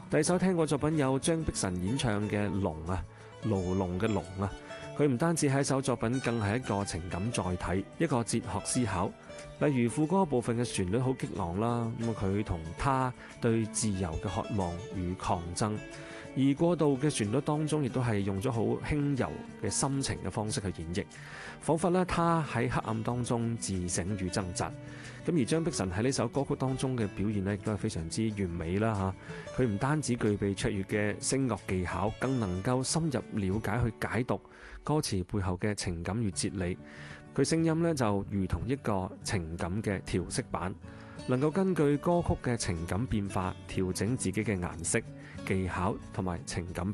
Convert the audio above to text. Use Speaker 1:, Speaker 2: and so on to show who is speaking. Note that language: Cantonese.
Speaker 1: 第二首聽過作品有張碧晨演唱嘅《龍》啊，牢籠嘅龍啊，佢唔單止係一首作品，更係一個情感載體，一個哲學思考。例如副歌部分嘅旋律好激昂啦，咁佢同他對自由嘅渴望與抗爭。而過渡嘅旋律當中，亦都係用咗好輕柔嘅心情嘅方式去演繹，彷彿咧他喺黑暗當中自省與掙扎。咁而張碧晨喺呢首歌曲當中嘅表現呢，亦都係非常之完美啦嚇。佢唔單止具備卓越嘅聲樂技巧，更能夠深入了解去解讀歌詞背後嘅情感與哲理。佢聲音呢，就如同一個情感嘅調色板，能夠根據歌曲嘅情感變化調整自己嘅顏色、技巧同埋情感